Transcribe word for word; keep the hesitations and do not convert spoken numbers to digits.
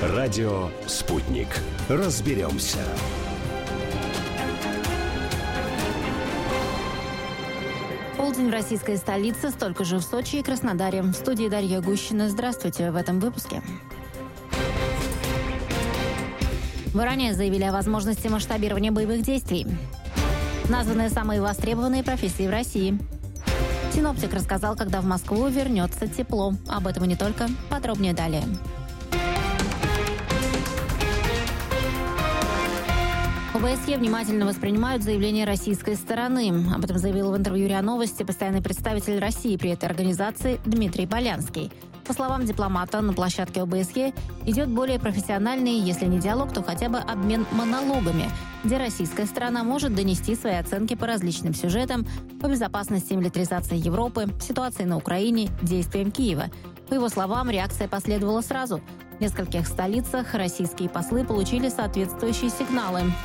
Радио «Спутник». Разберемся. Полдень в российской столице, столько же в Сочи и Краснодаре. В студии Дарья Гущина. Здравствуйте в этом выпуске. В Иране заявили о возможности масштабирования боевых действий. Названы самые востребованные профессии в России. Синоптик рассказал, когда в Москву вернется тепло. Об этом и не только. Подробнее далее. ОБСЕ внимательно воспринимают заявления российской стороны. Об этом заявил в интервью РИА Новости постоянный представитель России при этой организации Дмитрий Полянский. По словам дипломата, на площадке ОБСЕ идет более профессиональный, если не диалог, то хотя бы обмен монологами, где российская сторона может донести свои оценки по различным сюжетам, по безопасности и милитаризации Европы, ситуации на Украине, действиям Киева. По его словам, реакция последовала сразу. В нескольких столицах российские послы получили соответствующие сигналы.